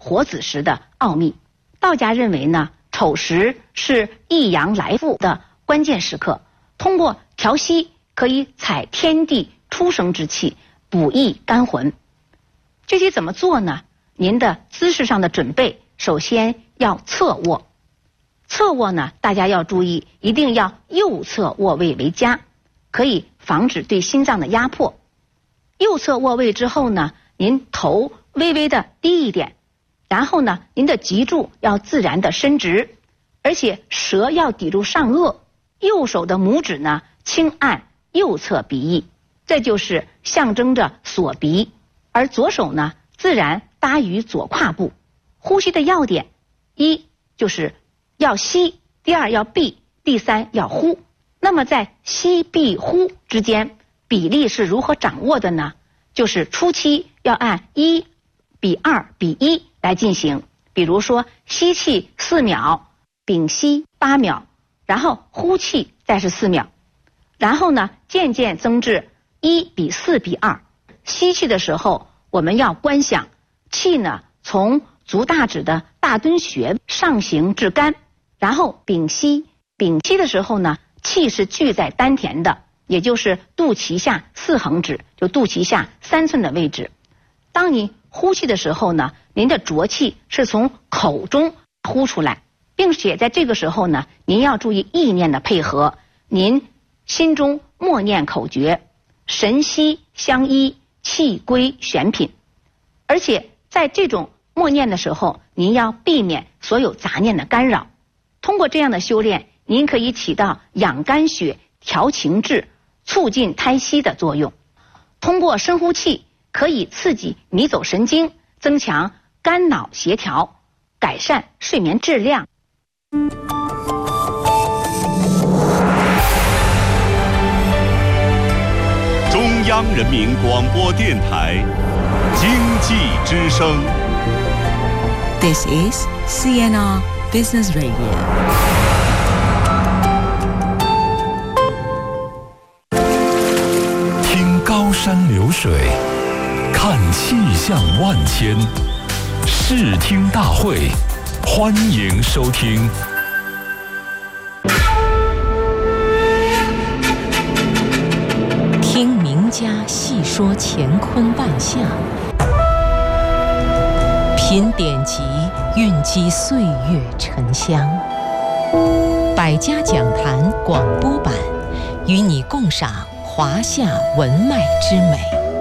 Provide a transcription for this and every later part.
活子时的奥秘。道家认为呢，丑时是一阳来复的关键时刻，通过调息可以采天地出生之气，补益肝魂。具体怎么做呢？您的姿势上的准备，首先要侧卧。侧卧呢，大家要注意，一定要右侧卧位为佳，可以防止对心脏的压迫。右侧卧位之后呢，您头微微的低一点，然后呢，您的脊柱要自然的伸直，而且舌要抵住上颚，右手的拇指呢轻按右侧鼻翼，这就是象征着锁鼻。而左手呢自然搭于左胯部。呼吸的要点，一就是要吸，第二要闭，第三要呼。那么在吸闭呼之间比例是如何掌握的呢？就是初期要按1:2:1来进行，比如说吸气4秒，屏息8秒，然后呼气再是4秒，然后呢渐渐增至1:4:2。吸气的时候我们要观想气呢从足大趾的大敦穴上行至肝，然后屏息的时候呢，气是聚在丹田的，也就是肚脐下4横指，就肚脐下3寸的位置。当你呼气的时候呢，您的浊气是从口中呼出来，并且在这个时候呢，您要注意意念的配合，您心中默念口诀，神息相依，气归玄品。而且在这种默念的时候，您要避免所有杂念的干扰。通过这样的修炼，您可以起到养肝血、调情志、促进胎息的作用。通过深呼气，可以刺激迷走神经，增强肝脑协调，改善睡眠质量。 中央人民广播电台经济之声。 This is CNR Business Radio. 听高山流水，看气象万千，视听大会，欢迎收听。 听名家细说乾坤万象，品典籍，蕴积岁月沉香。百家讲坛广播版，与你共赏华夏文脉之美。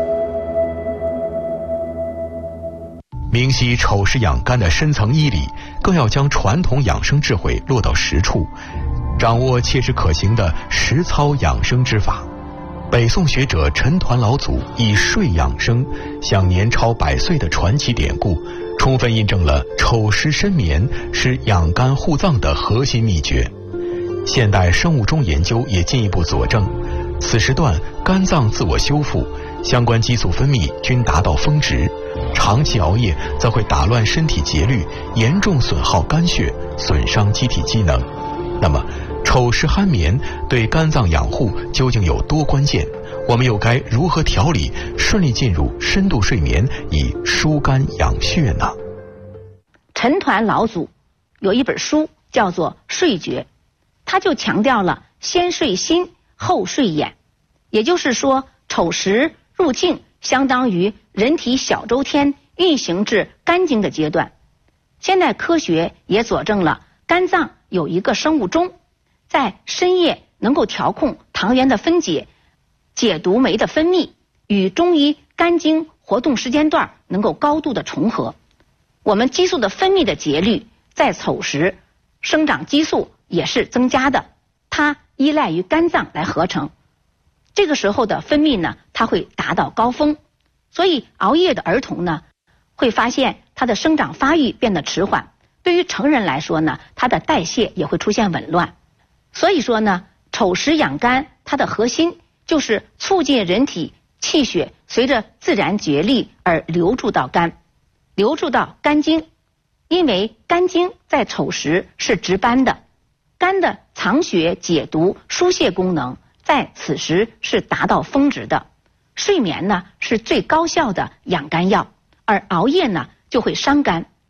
明晰丑时养肝的深层医理，更要将传统养生智慧落到实处，掌握切实可行的实操养生之法。北宋学者陈抟老祖以睡养生，享年超100岁的传奇典故，充分印证了丑时深眠是养肝护脏的核心秘诀。现代生物钟研究也进一步佐证，此时段肝脏自我修复，相关激素分泌均达到峰值，长期熬夜则会打乱身体节律，严重损耗肝血，损伤机体机能。那么丑时酣眠对肝脏养护究竟有多关键？我们又该如何调理，顺利进入深度睡眠，以疏肝养血呢？ 陈抟老祖有一本书叫做《睡诀》，他就强调了先睡心后睡眼，也就是说丑时入境相当于人体小周天运行至肝经的阶段。现代科学也佐证了肝脏有一个生物钟，在深夜能够调控糖原的分解、解毒酶的分泌，与中医肝经活动时间段能够高度的重合。我们激素的分泌的节律在丑时，生长激素也是增加的，它依赖于肝脏来合成。这个时候的分泌呢，它会达到高峰，所以熬夜的儿童呢，会发现他的生长发育变得迟缓。对于成人来说呢，他的代谢也会出现紊乱。所以说呢，丑时养肝，它的核心就是促进人体气血随着自然节律而流注到肝，流注到肝经。因为肝经在丑时是值班的，肝的藏血、解毒、疏泄功能在此时是达到峰值的。睡眠呢是最高效的养肝药，而熬夜呢就会伤肝。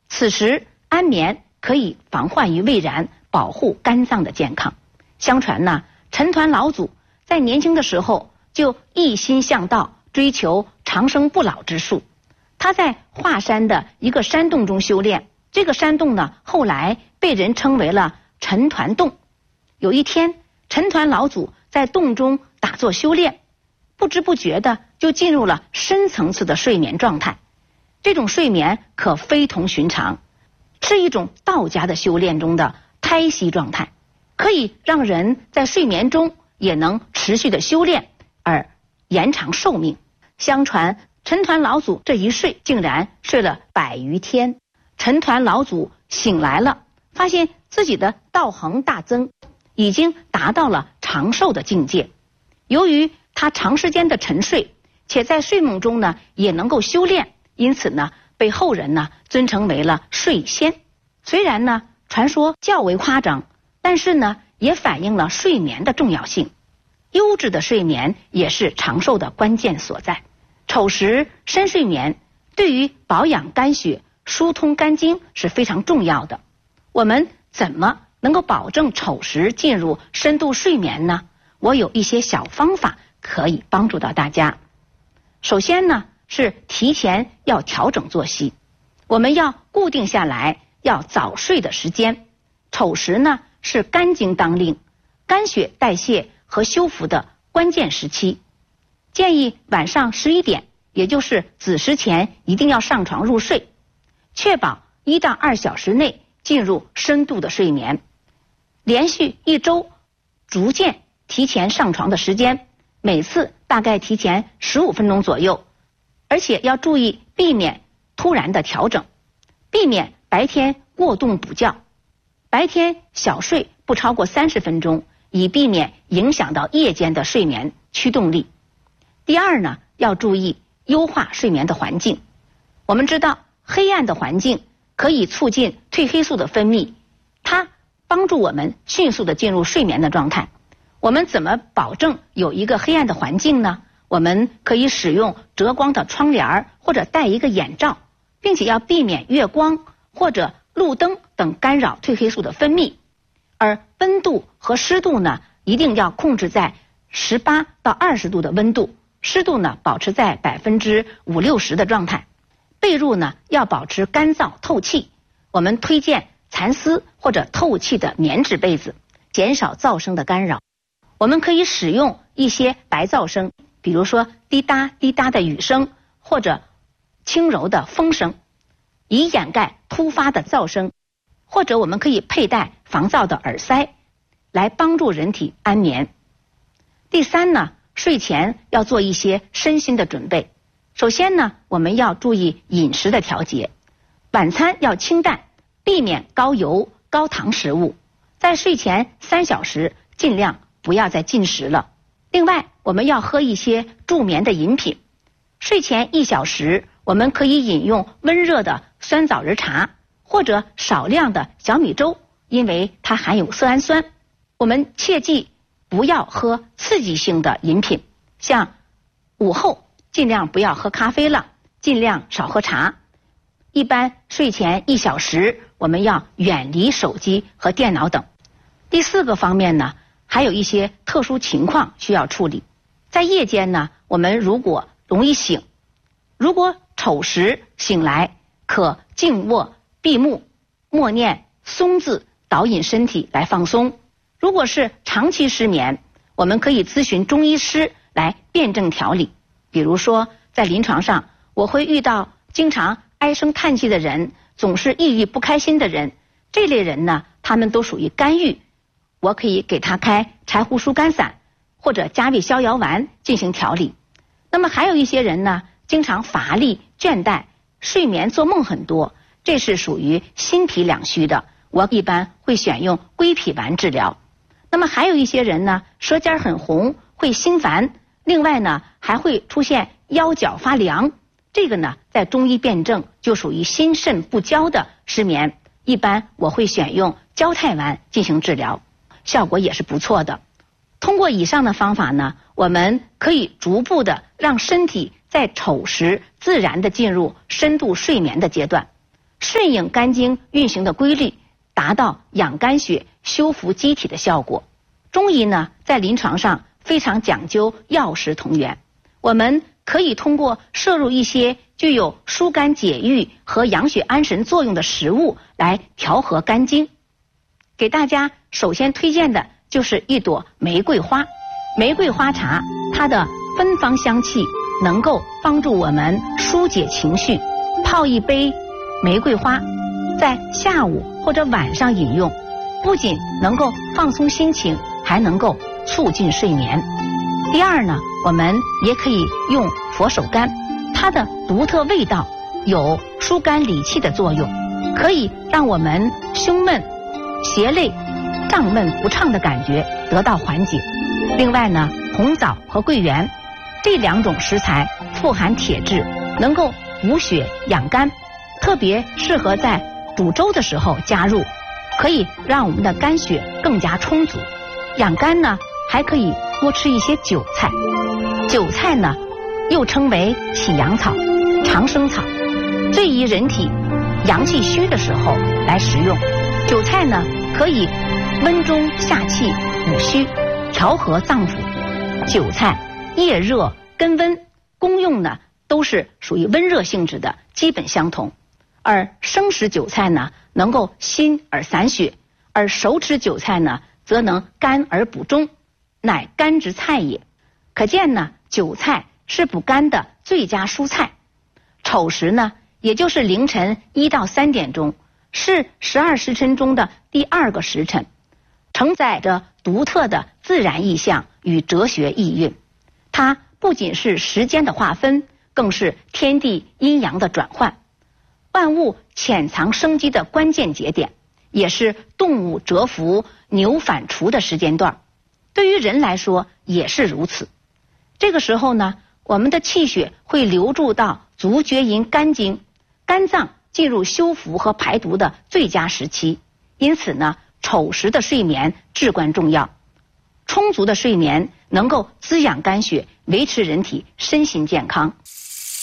此时安眠可以防患于未然，保护肝脏的健康。相传呢，陈抟老祖在年轻的时候就一心向道，追求长生不老之术。他在华山的一个山洞中修炼，这个山洞呢，后来被人称为了陈抟洞。有一天，陈抟老祖在洞中打坐修炼，不知不觉的就进入了深层次的睡眠状态。这种睡眠可非同寻常，是一种道家的修炼中的胎息状态，可以让人在睡眠中也能持续的修炼而延长寿命。相传陈抟老祖这一睡竟然睡了100余天。陈抟老祖醒来了，发现自己的道行大增，已经达到了长寿的境界。由于他长时间的沉睡，且在睡梦中呢也能够修炼，因此呢被后人呢尊称为了睡仙。虽然呢传说较为夸张，但是呢也反映了睡眠的重要性。优质的睡眠也是长寿的关键所在。丑时深睡眠对于保养肝血、疏通肝经是非常重要的。我们怎么能够保证丑时进入深度睡眠呢？我有一些小方法可以帮助到大家。首先呢是提前要调整作息，我们要固定下来要早睡的时间。丑时呢是肝经当令、肝血代谢和修复的关键时期，建议晚上11点，也就是子时前一定要上床入睡，确保1到2小时内进入深度的睡眠。连续1周逐渐提前上床的时间，每次大概提前15分钟左右，而且要注意避免突然的调整，避免白天过动补觉，白天小睡不超过30分钟，以避免影响到夜间的睡眠驱动力。第二呢，要注意优化睡眠的环境。我们知道黑暗的环境可以促进褪黑素的分泌，它帮助我们迅速的进入睡眠的状态。我们怎么保证有一个黑暗的环境呢？我们可以使用遮光的窗帘或者戴一个眼罩，并且要避免月光或者路灯等干扰褪黑素的分泌。而温度和湿度呢，一定要控制在18到20度的温度，湿度呢保持在50%-60%的状态。被褥呢要保持干燥透气，我们推荐蚕丝或者透气的棉质被子，减少噪声的干扰。我们可以使用一些白噪声，比如说滴答滴答的雨声或者轻柔的风声，以掩盖突发的噪声。或者我们可以佩戴防噪的耳塞，来帮助人体安眠。第三呢，睡前要做一些身心的准备。首先呢，我们要注意饮食的调节，晚餐要清淡，避免高油高糖食物。在睡前3小时尽量不要再进食了。另外，我们要喝一些助眠的饮品。睡前1小时，我们可以饮用温热的酸枣仁茶，或者少量的小米粥，因为它含有色氨酸。我们切记不要喝刺激性的饮品，像午后尽量不要喝咖啡了，尽量少喝茶。一般睡前1小时，我们要远离手机和电脑等。第4个方面呢，还有一些特殊情况需要处理。在夜间呢，我们如果容易醒，如果丑时醒来，可静卧闭目，默念松字导引身体来放松。如果是长期失眠，我们可以咨询中医师来辩证调理。比如说在临床上，我会遇到经常唉声叹气的人，总是抑郁不开心的人，这类人呢，他们都属于肝郁，我可以给他开柴胡疏肝散或者加味逍遥丸进行调理。那么还有一些人呢，经常乏力倦怠，睡眠做梦很多，这是属于心脾两虚的，我一般会选用归脾丸治疗。那么还有一些人呢，舌尖很红，会心烦，另外呢还会出现腰脚发凉，这个呢在中医辩证就属于心肾不交的失眠，一般我会选用焦太丸进行治疗，效果也是不错的。通过以上的方法呢，我们可以逐步的让身体在丑时自然的进入深度睡眠的阶段。 顺应肝经运行的规律，达到养肝血、修复机体的效果。中医呢，在临床上非常讲究药食同源，我们可以通过摄入一些具有疏肝解郁和养血安神作用的食物来调和肝经。给大家首先推荐的就是一朵玫瑰花。玫瑰花茶，它的芬芳香气能够帮助我们疏解情绪。泡一杯玫瑰花，在下午或者晚上饮用，不仅能够放松心情，还能够促进睡眠。第二呢，我们也可以用佛手柑，它的独特味道有疏肝理气的作用，可以让我们胸闷、胁肋、胀闷不畅的感觉得到缓解。另外呢，红枣和桂圆这2种食材富含铁质，能够补血养肝，特别适合在煮粥的时候加入，可以让我们的肝血更加充足。养肝呢，还可以多吃一些韭菜。韭菜呢，又称为起阳草、长生草，最宜人体阳气虚的时候来食用。韭菜呢，可以温中下气、补虚、调和脏腑。韭菜叶热根温，功用呢都是属于温热性质的，基本相同。而生食韭菜呢，能够辛而散血，而熟吃韭菜呢，则能甘而补中，乃甘之菜也。可见呢，韭菜是补肝的最佳蔬菜。丑时呢，也就是凌晨1到3点钟，是12时辰中的第2个时辰，承载着独特的自然意象与哲学意蕴。它不仅是时间的划分，更是天地阴阳的转换，万物潜藏生机的关键节点，也是动物蛰伏、牛反刍的时间段。对于人来说也是如此。这个时候呢，我们的气血会流注到足厥阴肝经，肝脏进入修复和排毒的最佳时期。因此呢，丑时的睡眠至关重要。充足的睡眠能够滋养肝血，维持人体身心健康。